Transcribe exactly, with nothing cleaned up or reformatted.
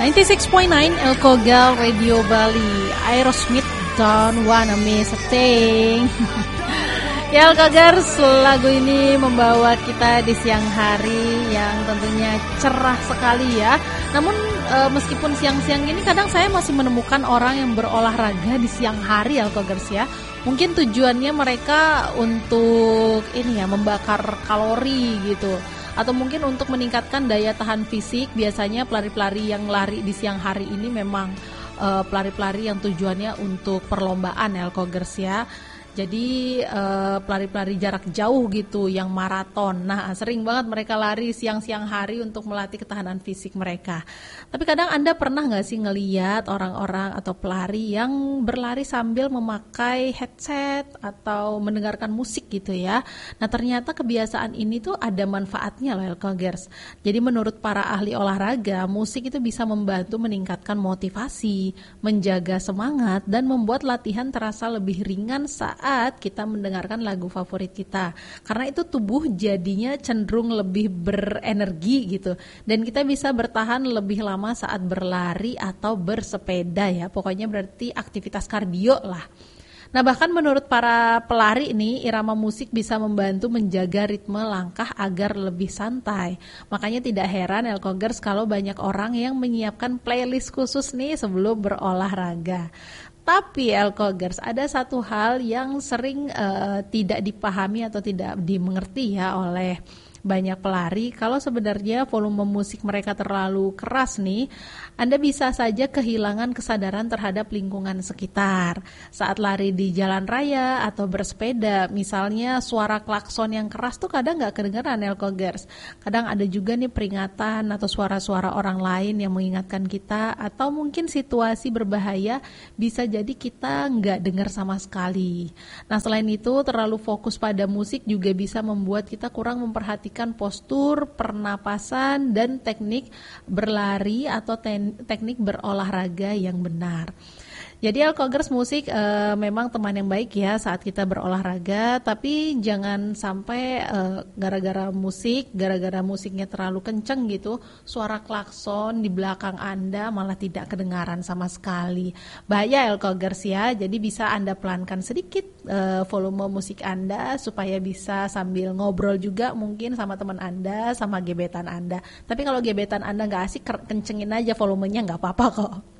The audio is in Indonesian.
sembilan puluh enam koma sembilan Elkogal Radio Bali. Aerosmith, Don't Wanna Miss a Thing. Ya Elkogers, lagu ini membawa kita di siang hari yang tentunya cerah sekali ya. Namun e, meskipun siang-siang ini kadang saya masih menemukan orang yang berolahraga di siang hari Elkogers ya. Mungkin tujuannya mereka untuk ini ya, membakar kalori gitu. Atau mungkin untuk meningkatkan daya tahan fisik. Biasanya pelari-pelari yang lari di siang hari ini memang uh, pelari-pelari yang tujuannya untuk perlombaan Elkogers ya. Jadi uh, pelari-pelari jarak jauh gitu yang maraton. Nah sering banget mereka lari siang-siang hari untuk melatih ketahanan fisik mereka. Tapi kadang Anda pernah gak sih ngeliat orang-orang atau pelari yang berlari sambil memakai headset atau mendengarkan musik gitu ya. Nah ternyata kebiasaan ini tuh ada manfaatnya loh Elkogers. Jadi menurut para ahli olahraga, musik itu bisa membantu meningkatkan motivasi, menjaga semangat, dan membuat latihan terasa lebih ringan saat saat kita mendengarkan lagu favorit kita. Karena itu tubuh jadinya cenderung lebih berenergi gitu. Dan kita bisa bertahan lebih lama saat berlari atau bersepeda ya. Pokoknya berarti aktivitas kardio lah. Nah bahkan menurut para pelari ini, irama musik bisa membantu menjaga ritme langkah agar lebih santai. Makanya tidak heran Elkogers kalau banyak orang yang menyiapkan playlist khusus nih sebelum berolahraga. Tapi Elkogers, ada satu hal yang sering uh, tidak dipahami atau tidak dimengerti ya oleh banyak pelari. Kalau sebenarnya volume musik mereka terlalu keras nih, Anda bisa saja kehilangan kesadaran terhadap lingkungan sekitar. Saat lari di jalan raya atau bersepeda, misalnya suara klakson yang keras tuh kadang gak kedengeran Elkogers. Kadang ada juga nih peringatan atau suara-suara orang lain yang mengingatkan kita, atau mungkin situasi berbahaya bisa jadi kita gak dengar sama sekali. Nah selain itu, terlalu fokus pada musik juga bisa membuat kita kurang memperhatikan postur, pernapasan, dan teknik berlari atau ten- teknik berolahraga yang benar. Jadi Elkogers, musik e, memang teman yang baik ya saat kita berolahraga, tapi jangan sampai e, gara-gara musik, gara-gara musiknya terlalu kenceng gitu, suara klakson di belakang Anda malah tidak kedengaran sama sekali. Bahaya Elkogers ya, jadi bisa Anda pelankan sedikit e, volume musik Anda supaya bisa sambil ngobrol juga mungkin sama teman Anda, sama gebetan Anda. Tapi kalau gebetan Anda nggak asik, kencengin aja volumenya, nggak apa-apa kok.